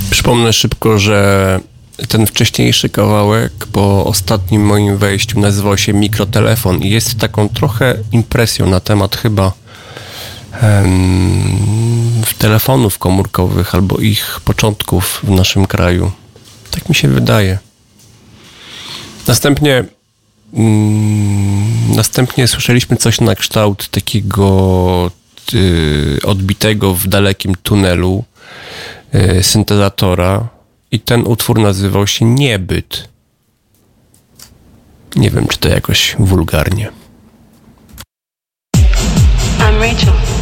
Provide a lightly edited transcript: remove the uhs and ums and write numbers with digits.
Przypomnę szybko, że ten wcześniejszy kawałek po ostatnim moim wejściu nazywał się Mikrotelefon i jest taką trochę impresją na temat chyba telefonów komórkowych albo ich początków w naszym kraju. Tak mi się wydaje. Następnie słyszeliśmy coś na kształt takiego odbitego w dalekim tunelu syntezatora i ten utwór nazywał się Niebyt. Nie wiem, czy to jakoś wulgarnie. I'm Rachel.